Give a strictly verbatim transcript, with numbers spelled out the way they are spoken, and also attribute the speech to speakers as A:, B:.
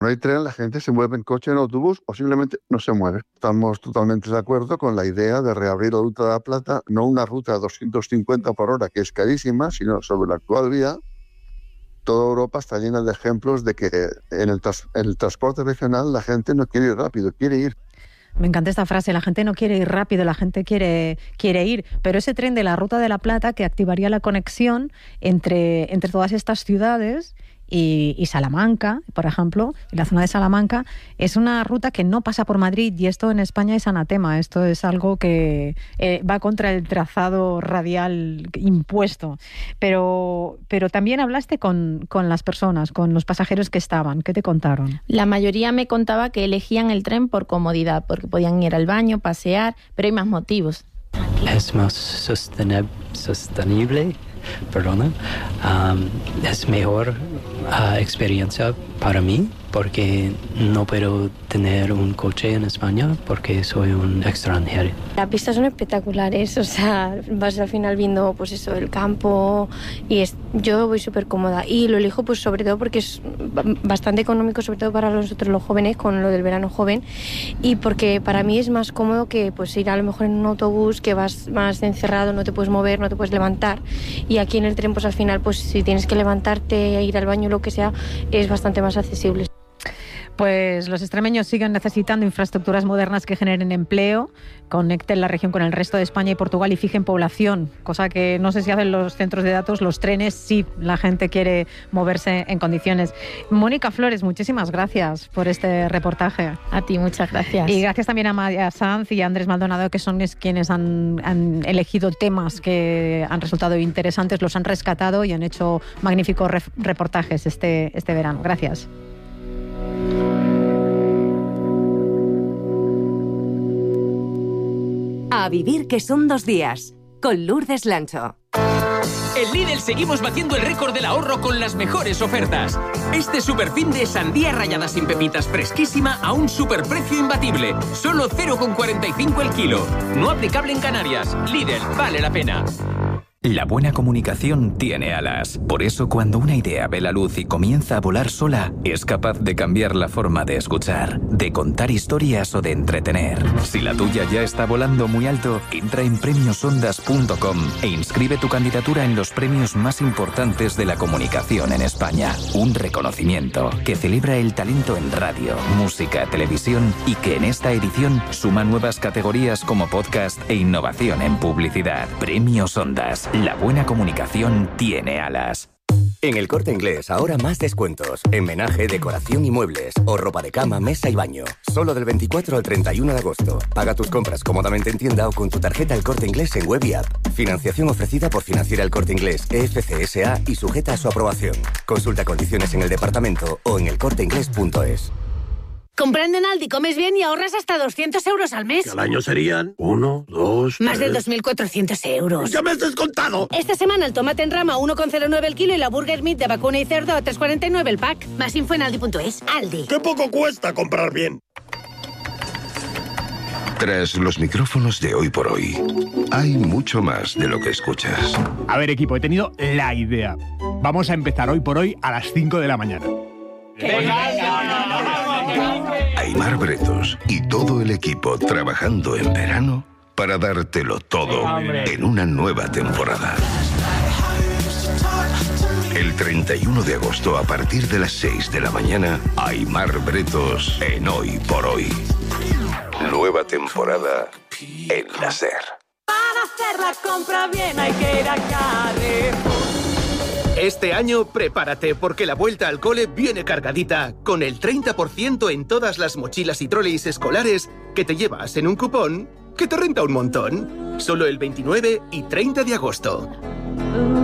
A: no hay tren, la gente se mueve en coche, en autobús o simplemente no se mueve. Estamos totalmente de acuerdo con la idea de reabrir la Ruta de la Plata, no una ruta a doscientos cincuenta por hora, que es carísima, sino sobre la actual vía. Toda Europa está llena de ejemplos de que en el, tras- en el transporte regional la gente no quiere ir rápido, quiere ir.
B: Me encanta esta frase, la gente no quiere ir rápido, la gente quiere, quiere ir, pero ese tren de la Ruta de la Plata que activaría la conexión entre, entre todas estas ciudades y, y Salamanca, por ejemplo, y la zona de Salamanca, es una ruta que no pasa por Madrid y esto en España es anatema, esto es algo que eh, va contra el trazado radial impuesto. Pero, pero también hablaste con, con las personas, con los pasajeros que estaban, ¿qué te contaron?
C: La mayoría me contaba que elegían el tren por comodidad, porque podían ir al baño, pasear, pero hay más motivos.
D: Es más sostenib- sostenible, perdona, um, es mejor uh, experiencia para mí porque no puedo tener un coche en España porque soy un extranjero.
E: Las pistas son espectaculares, o sea, vas al final viendo pues eso, el campo y es, yo voy súper cómoda y lo elijo pues sobre todo porque es bastante económico, sobre todo para nosotros los jóvenes con lo del verano joven y porque para mí es más cómodo que pues ir a lo mejor en un autobús que vas más encerrado, no te puedes mover, no te puedes levantar y aquí en el tren pues al final pues si tienes que levantarte, ir al baño, lo que sea, es bastante más accesible.
B: Pues los extremeños siguen necesitando infraestructuras modernas que generen empleo, conecten la región con el resto de España y Portugal y fijen población, cosa que no sé si hacen los centros de datos, los trenes sí, la gente quiere moverse en condiciones. Mónica Flores, muchísimas gracias por este reportaje.
C: A ti, muchas gracias.
B: Y gracias también a Maya Sanz y a Andrés Maldonado, que son quienes han, han elegido temas que han resultado interesantes, los han rescatado y han hecho magníficos re- reportajes este, este verano. Gracias.
F: A vivir que son dos días, con Lourdes Lancho.
G: En Lidl seguimos batiendo el récord del ahorro con las mejores ofertas. Este superfin de sandía rallada sin pepitas fresquísima a un superprecio imbatible. Solo cero coma cuarenta y cinco el kilo. No aplicable en Canarias. Lidl, vale la pena.
H: La buena comunicación tiene alas. Por eso, cuando una idea ve la luz y comienza a volar sola, es capaz de cambiar la forma de escuchar, de contar historias o de entretener. Si la tuya ya está volando muy alto, entra en premios ondas punto com e inscribe tu candidatura en los premios más importantes de la comunicación en España. Un reconocimiento que celebra el talento en radio, música, televisión y que en esta edición suma nuevas categorías como podcast e innovación en publicidad. Premios Ondas. La buena comunicación tiene alas.
I: En El Corte Inglés, ahora más descuentos. En menaje, decoración y muebles. O ropa de cama, mesa y baño. Solo del veinticuatro al treinta y uno de agosto. Paga tus compras cómodamente en tienda o con tu tarjeta El Corte Inglés en web y app. Financiación ofrecida por Financiera El Corte Inglés, E F C S A y sujeta a su aprobación. Consulta condiciones en el departamento o en el corte inglés punto es.
J: Comprando en Aldi comes bien y ahorras hasta doscientos euros al mes.
K: Que al año serían uno, dos,
J: Más
K: tres...
J: de dos mil cuatrocientos euros.
K: ¡Ya me has descontado!
J: Esta semana el tomate en rama a uno coma cero nueve el kilo y la burger meat de vacuna y cerdo a tres coma cuarenta y nueve el pack. Más info en aldi punto es. Aldi.
K: ¡Qué poco cuesta comprar bien!
L: Tras los micrófonos de Hoy por Hoy, hay mucho más de lo que escuchas.
M: A ver, equipo, he tenido la idea. Vamos a empezar Hoy por Hoy a las cinco de la mañana.
L: Aimar Bretos y todo el equipo trabajando en verano para dártelo todo en una nueva temporada. El treinta y uno de agosto a partir de las seis de la mañana, Aimar Bretos en Hoy por Hoy. Nueva temporada en la SER.
N: Para hacer la compra bien hay que ir a Carrefour.
O: Este año prepárate porque la vuelta al cole viene cargadita con el treinta por ciento en todas las mochilas y troleys escolares que te llevas en un cupón que te renta un montón. Solo el veintinueve y treinta de agosto.